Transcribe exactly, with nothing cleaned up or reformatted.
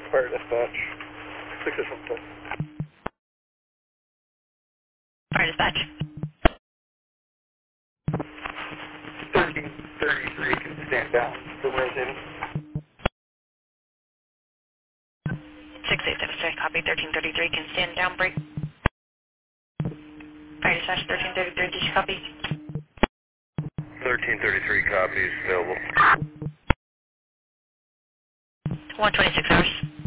Fire dispatch. six six one six. Fire dispatch. thirteen thirty-three can stand down. The rotating. six eight seven six, copy. thirteen thirty-three, can stand down, break. Fire dispatch, thirteen thirty-three, did you copy? thirteen thirty-three copies available. one twenty-six hours.